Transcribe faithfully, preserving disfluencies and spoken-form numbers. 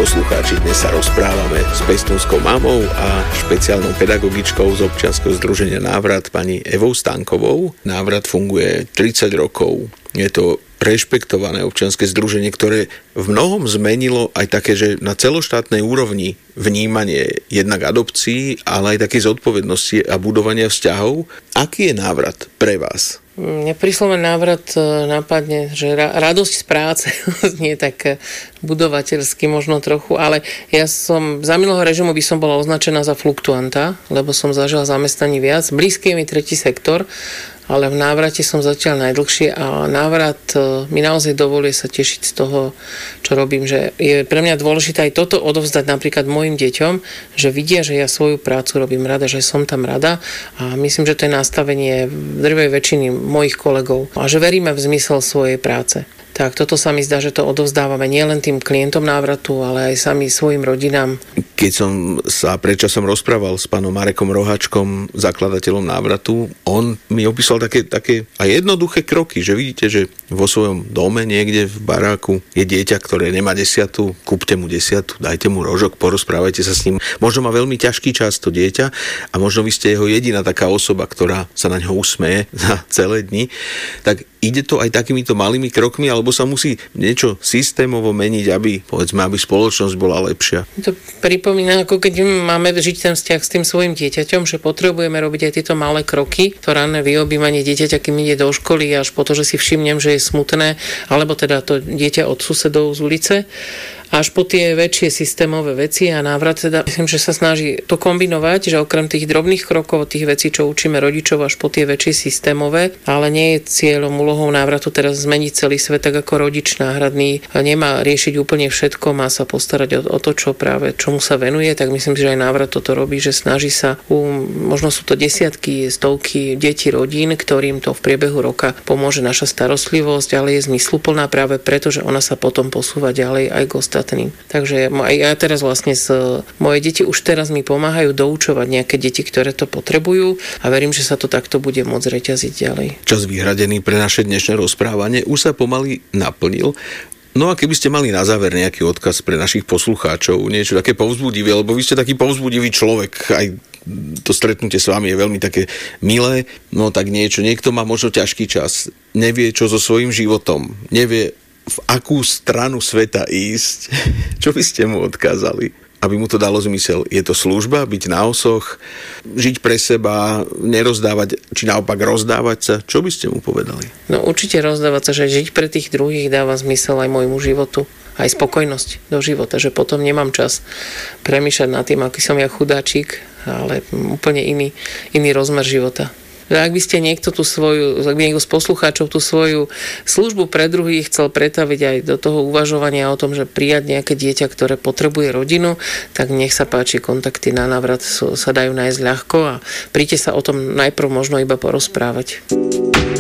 poslucháči, dnes sa rozprávame s pestúnskou mamou a špeciálnou pedagogičkou z občianskeho združenia Návrat pani Evou Stankovou. Návrat funguje tridsať rokov. Je to rešpektované občianske združenie, ktoré v mnohom zmenilo aj také, že na celoštátnej úrovni vnímanie jednak adopcií, ale aj také zodpovednosti a budovania vzťahov. Aký je návrat pre vás? Mne pri slove návrat napadne, že ra- radosť z práce nie tak budovateľsky možno trochu, ale ja som za minulého režimu by som bola označená za fluktuanta, lebo som zažila zamestnaní viac. Blízky je mi tretí sektor, ale v návrate som zatiaľ najdlhšie a návrat mi naozaj dovoluje sa tešiť z toho, čo robím, že je pre mňa dôležité aj toto odovzdať napríklad mojim deťom, že vidia, že ja svoju prácu robím rada, že som tam rada a myslím, že to je nastavenie drvej väčšiny mojich kolegov a že veríme v zmysel svojej práce. Tak toto sa mi zdá, že to odovzdávame nielen tým klientom návratu, ale aj sami svojim rodinám. Keď som sa predčasom rozprával s pánom Marekom Rohačkom, zakladateľom návratu, on mi opísal také, také aj jednoduché kroky, že vidíte, že vo svojom dome niekde v baráku je dieťa, ktoré nemá desiatu, kúpte mu desiatu, dajte mu rožok, porozprávajte sa s ním. Možno má veľmi ťažký čas to dieťa a možno vy ste jeho jediná taká osoba, ktorá sa na ňo usmeje za celé dni. Tak ide to aj takýmito malými krokmi, alebo sa musí niečo systémovo meniť, aby, povedzme, aby spoločnosť bola lepšia? To pripomína, ako keď máme žiť ten vzťah s tým svojim dieťaťom, že potrebujeme robiť aj tieto malé kroky, to ranné vyobímanie dieťaťa, kým ide do školy, až po to, že si všimnem, že je smutné, alebo teda to dieťa od susedov z ulice, až po tie väčšie systémové veci a návrat teda myslím, že sa snaží to kombinovať, že okrem tých drobných krokov, tých vecí, čo učíme rodičov, až po tie väčšie systémové, ale nie je cieľom, úlohou návratu teraz zmeniť celý svet tak ako rodič náhradný. Nemá riešiť úplne všetko, má sa postarať o, o to, čo práve čomu sa venuje, tak myslím, že aj návrat toto robí, že snaží sa u, možno sú to desiatky, stovky detí, rodín, ktorým to v priebehu roka pomôže naša starostlivosť, ale je zmysluplná práve preto, že ona sa potom posúva ďalej aj k ostatným. Takže aj ja teraz vlastne s, moje deti už teraz mi pomáhajú doučovať nejaké deti, ktoré to potrebujú a verím, že sa to takto bude môcť reťaziť ďalej. Čas vyhradený pre naše dnešné rozprávanie už sa pomaly naplnil. No a keby ste mali na záver nejaký odkaz pre našich poslucháčov, niečo také povzbudivé, lebo vy ste taký povzbudivý človek, aj to stretnutie s vami je veľmi také milé, no tak niečo, niekto má možno ťažký čas, nevie čo so svojím životom, nevie v akú stranu sveta ísť, čo by ste mu odkázali, aby mu to dalo zmysel? Je to služba, byť na osoch, žiť pre seba, nerozdávať, či naopak rozdávať sa? Čo by ste mu povedali? No určite rozdávať sa, že žiť pre tých druhých dáva zmysel aj môjmu životu. Aj spokojnosť do života, že potom nemám čas premýšľať nad tým, aký som ja chudáčik, ale úplne iný, iný rozmer života. Ak by ste niekto tú svoju, ak by niekto z poslucháčov tú svoju službu pre druhých chcel pretaviť aj do toho uvažovania o tom, že prijať nejaké dieťa, ktoré potrebuje rodinu, tak nech sa páči, kontakty na návrat sa dajú nájsť ľahko a príďte sa o tom najprv možno iba porozprávať.